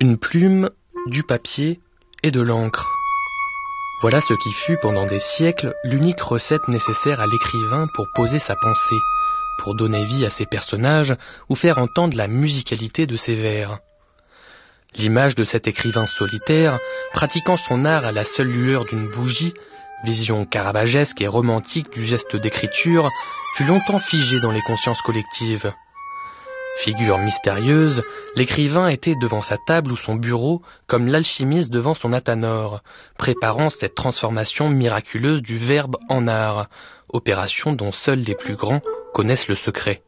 Une plume, du papier et de l'encre. Voilà ce qui fut pendant des siècles l'unique recette nécessaire à l'écrivain pour poser sa pensée, pour donner vie à ses personnages ou faire entendre la musicalité de ses vers. L'image de cet écrivain solitaire, pratiquant son art à la seule lueur d'une bougie, vision caravagesque et romantique du geste d'écriture, fut longtemps figée dans les consciences collectives. Figure mystérieuse, l'écrivain était devant sa table ou son bureau comme l'alchimiste devant son athanor, préparant cette transformation miraculeuse du verbe en art, opération dont seuls les plus grands connaissent le secret.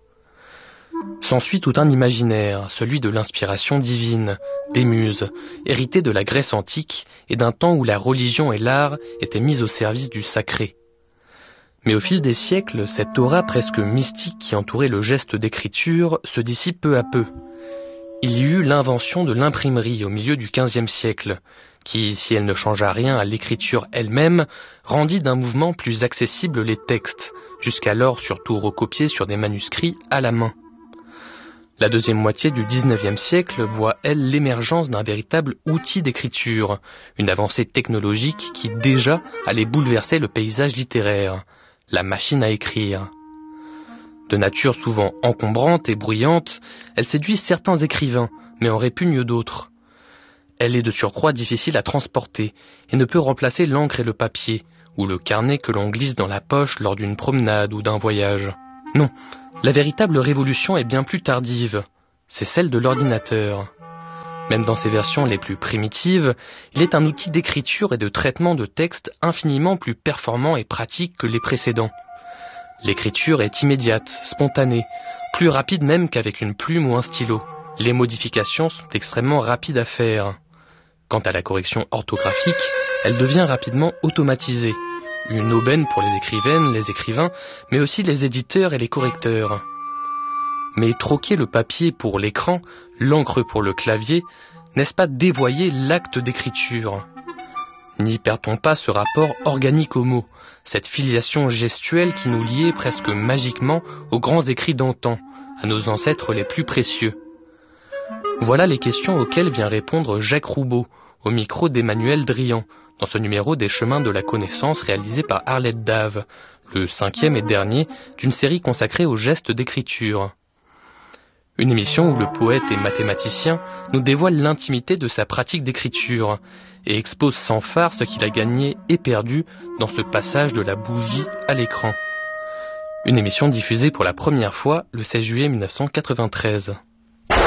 S'ensuit tout un imaginaire, celui de l'inspiration divine, des muses, hérité de la Grèce antique et d'un temps où la religion et l'art étaient mis au service du sacré. Mais au fil des siècles, cette aura presque mystique qui entourait le geste d'écriture se dissipe peu à peu. Il y eut l'invention de l'imprimerie au milieu du XVe siècle, qui, si elle ne changea rien à l'écriture elle-même, rendit d'un mouvement plus accessible les textes, jusqu'alors surtout recopiés sur des manuscrits à la main. La deuxième moitié du XIXe siècle voit, elle, l'émergence d'un véritable outil d'écriture, une avancée technologique qui déjà allait bouleverser le paysage littéraire. La machine à écrire. De nature souvent encombrante et bruyante, elle séduit certains écrivains, mais en répugne d'autres. Elle est de surcroît difficile à transporter, et ne peut remplacer l'encre et le papier, ou le carnet que l'on glisse dans la poche lors d'une promenade ou d'un voyage. Non, la véritable révolution est bien plus tardive, c'est celle de l'ordinateur. Même dans ses versions les plus primitives, il est un outil d'écriture et de traitement de texte infiniment plus performant et pratique que les précédents. L'écriture est immédiate, spontanée, plus rapide même qu'avec une plume ou un stylo. Les modifications sont extrêmement rapides à faire. Quant à la correction orthographique, elle devient rapidement automatisée. Une aubaine pour les écrivaines, les écrivains, mais aussi les éditeurs et les correcteurs. Mais troquer le papier pour l'écran, l'encre pour le clavier, n'est-ce pas dévoyer l'acte d'écriture? N'y perd-on pas ce rapport organique aux mots, cette filiation gestuelle qui nous liait presque magiquement aux grands écrits d'antan, à nos ancêtres les plus précieux? Voilà les questions auxquelles vient répondre Jacques Roubaud, au micro d'Emmanuel Drian, dans ce numéro des Chemins de la Connaissance réalisé par Arlette Dave, le 5e et dernier d'une série consacrée au geste d'écriture. Une émission où le poète et mathématicien nous dévoile l'intimité de sa pratique d'écriture et expose sans phare ce qu'il a gagné et perdu dans ce passage de la bougie à l'écran. Une émission diffusée pour la première fois le 16 juillet 1993.